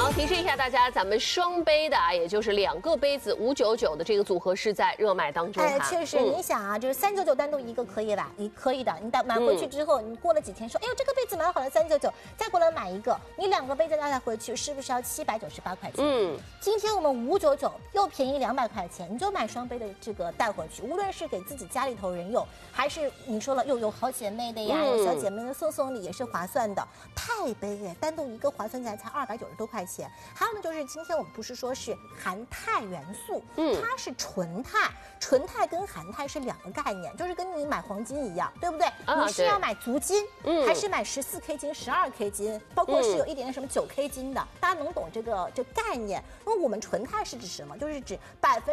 提示一下大家，咱们双杯的啊，也就是2个杯子599的这个组合是在热卖当中。 确实，你想啊，就是399单独一个可以吧？你可以的，你买回去之后，你过了几天说，哎呦这个杯子买好了399，再过来买一个，你2个杯子带回去是不是要798块钱？今天我们599又便宜200块钱，你就买双杯的这个带回去，无论是给自己家里头人用，还是你说了又有好姐妹的呀，有小姐妹的送礼也是划算的。钛杯耶，单独一个划算起来才290多块钱。还有呢，就是今天我们不是说是含钛元素，它是纯钛，纯钛跟含钛是2个概念，就是跟你买黄金一样，对不对？你是要买足金，还是买14K 金、12K 金，包括是有一点点什么9K 金的，大家能懂这概念？那么我们纯钛是指什么？就是指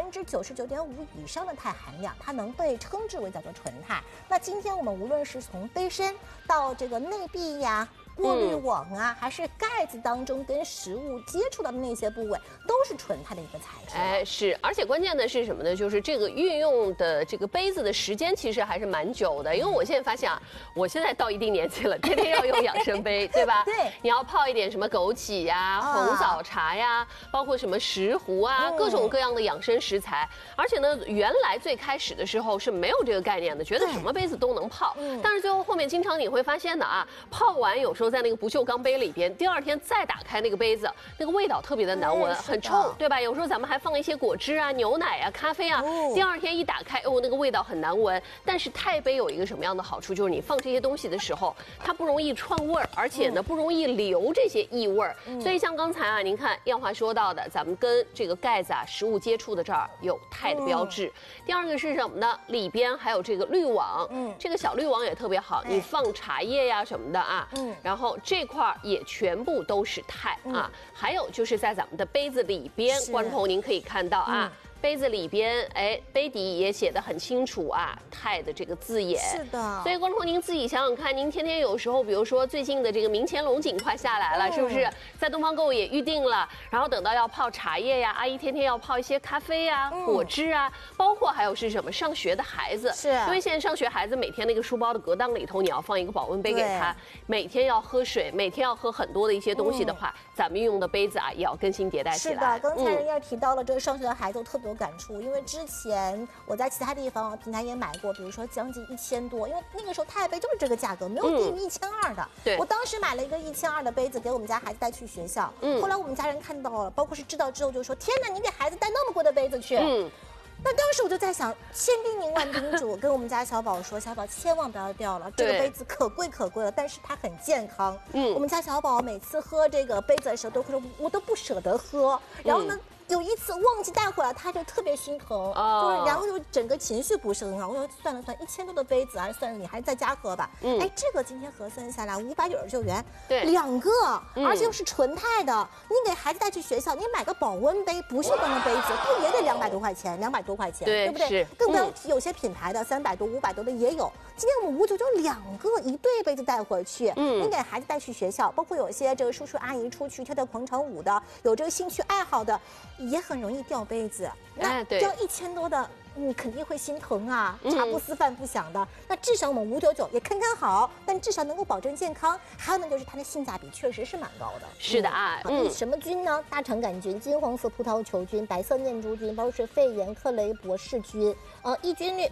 99.5%以上的钛含量，它能被称之为叫做纯钛。那今天我们无论是从杯身到这个内壁呀、过滤网啊，还是盖子当中跟食物接触到的那些部位，都是纯钛的一个材质。 哎，是，而且关键的是什么呢？就是这个运用的这个杯子的时间其实还是蛮久的。因为我现在发现啊，我现在到一定年纪了，天天要用养生杯，对吧？ 对， 你要泡一点什么枸杞呀、红枣茶呀，包括什么石斛啊，各种各样的养生食材。而且呢，原来最开始的时候是没有这个概念的，觉得什么杯子都能泡。但是最后面经常你会发现的啊，泡完有时候在那个不锈钢杯里边，第2天再打开那个杯子，那个味道特别的难闻，很臭，对吧？有时候咱们还放一些果汁啊、牛奶啊、咖啡啊，第2天一打开，那个味道很难闻。但是钛杯有一个什么样的好处，就是你放这些东西的时候，它不容易串味儿，而且呢不容易留这些异味儿。所以像刚才啊，您看艳华说到的，咱们跟这个盖子啊、食物接触的这儿有钛的标志。第2个是什么呢？里边还有这个滤网，这个小滤网也特别好，你放茶叶呀什么的啊，然后这块也全部都是钛啊。还有就是在咱们的杯子里边，观众朋友您可以看到啊。杯子里边，杯底也写得很清楚啊，钛的这个字眼。 是的。所以观众您自己想想看，您天天有时候，比如说最近的这个明乾龙井快下来了，是不是？在东方购物也预定了，然后等到要泡茶叶呀，阿姨天天要泡一些咖啡啊、果汁啊，包括还有是什么上学的孩子， 是因为现在上学孩子每天那个书包的隔档里头，你要放一个保温杯给他，每天要喝水，每天要喝很多的一些东西的话，咱们用的杯子啊也要更新迭代起来。 是的，刚才人家提到了这个上学的孩子特别有感触，因为之前我在其他地方平台也买过，比如说将近1000多，因为那个时候钛杯就是这个价格，没有低于1200的。 对， 我当时买了一个1200的杯子给我们家孩子带去学校，后来我们家人看到了，包括是知道之后就说：“天哪，你给孩子带那么贵的杯子去？”那当时我就在想，千叮咛万叮嘱，跟我们家小宝说：“小宝千万不要掉了，这个杯子可贵了，但是它很健康。”我们家小宝每次喝这个杯子的时候都会说：“我都不舍得喝。”然后呢？有一次忘记带回来，他就特别心疼，然后就整个情绪不是很好。我说算了，1000多的杯子啊，算了，你还是在家喝吧。这个今天核算下来599元，对，2个，而且又是纯钛的。你给孩子带去学校，你买个保温杯，不锈钢的杯子，不也得200多块钱，200多块钱，对不对？更不要提有些品牌的300多、500多的也有。今天我们5992个一对杯子带回去，你给孩子带去学校，包括有些这个叔叔阿姨出去跳广场舞的，有这个兴趣爱好的。也很容易掉杯子，那掉1000多的，你肯定会心疼啊，茶不思饭不想的。那至少我们599也看好，但至少能够保证健康。还有呢，就是它的性价比确实是蛮高的。 是的啊， 什么菌呢？大肠杆菌、金黄色葡萄球菌、白色念珠菌，包括是肺炎、克雷伯氏菌。抑菌率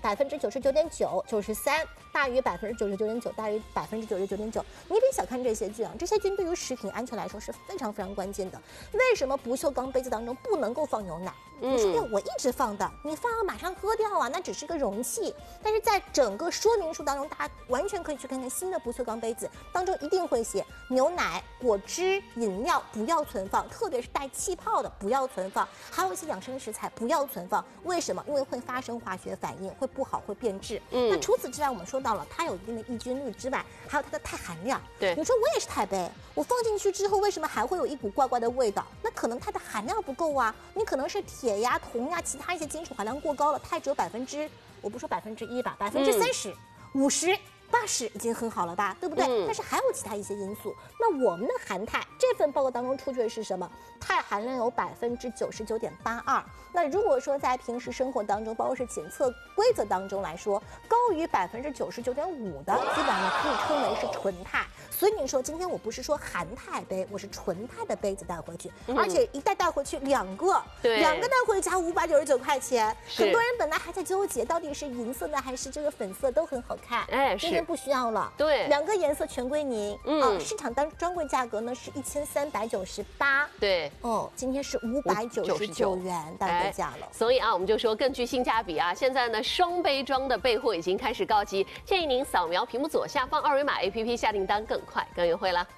99.9%、93%，大于99.9%，大于99.9%。你别小看这些菌啊，这些菌对于食品安全来说是非常非常关键的。为什么不锈钢杯子当中不能够放牛奶？你说我一直放的，你放了马上喝掉啊，那只是个容器。但是在整个说明书当中，大家完全可以去看看新的不锈钢杯子当中一定会写牛奶、果汁、饮料不要存放，特别是带气泡的不要存放，还有一些养生食材不要存放。为什么？因为会发生化学反应，会不好，会变质。那除此之外，我们说到了它有一定的抑菌率之外，还有它的钛含量。对，你说我也是钛杯，我放进去之后，为什么还会有一股怪怪的味道？那可能它的含量不够啊，你可能是铁呀、铜呀，其他一些金属含量过高了，钛只有我不说1%吧，30%、50%、80%、 80已经很好了吧，对不对？但是还有其他一些因素。那我们的含钛这份报告当中出具的是什么？钛含量有99.82%。那如果说在平时生活当中，包括是检测规则当中来说，高于99.5%的，基本上可以称为是纯钛。所以你说今天我不是说含钛杯，我是纯钛的杯子带回去，而且一带回去2个，2个带回家599块钱。很多人本来还在纠结，到底是银色的还是这个粉色，都很好看。今天不需要了， 对 ，2个颜色全归您。市场当专柜价格呢是1398， 对， 今天是599元单个价了。 所以啊，我们就说更具性价比啊。现在呢，双杯装的备货已经开始告急，建议您扫描屏幕左下方2维码 APP 下订单，更快更优惠啦。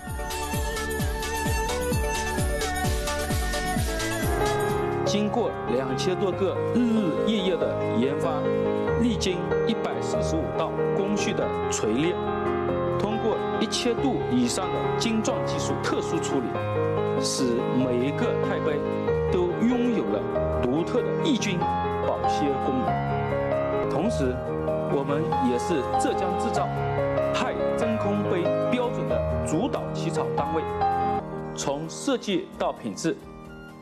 经过2000多个日日夜夜的研发，历经145道工序的锤炼，通过1000度以上的精壮技术特殊处理，使每一个钛杯都拥有了独特的抑菌保鲜功能。同时，我们也是浙江制造钛真空杯标准的主导起草单位，从设计到品质